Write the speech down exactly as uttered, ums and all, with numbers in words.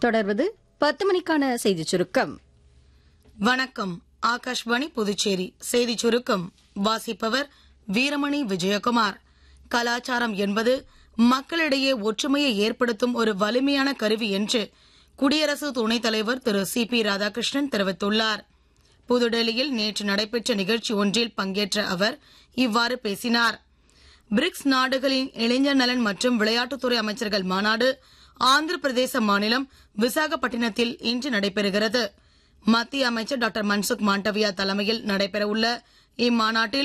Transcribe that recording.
தொடர்வது பத்து மணிக்கான செய்திச் சுருக்கம். வணக்கம். ஆகாஷ்வாணி புதுச்சேரி செய்திச் சுருக்கம் வாசிப்பவர் வீரமணி விஜயகுமார். கலாச்சாரம் என்பது மக்களிடையே ஒற்றுமையை ஏற்படுத்தும் ஒரு வலிமையான கருவி என்று குடியரசு துணைத் தலைவர் திரு சி பி ராதாகிருஷ்ணன் தெரிவித்துள்ளார். புதுடெல்லியில் நேற்று நடைபெற்ற நிகழ்ச்சி ஒன்றில் பங்கேற்ற அவர் இவ்வாறு பேசினார். பிரிக்ஸ் நாடுகளின் இளைஞர் நலன் மற்றும் விளையாட்டுத்துறை அமைச்சர்கள் மாநாடு ஆந்திர பிரதேச மாநிலம் விசாகப்பட்டினத்தில் இன்று நடைபெறுகிறது. மத்திய அமைச்சர் டாக்டர் மன்சுக் மாண்டவியா தலைமையில் நடைபெறவுள்ள இம்மாநாட்டில்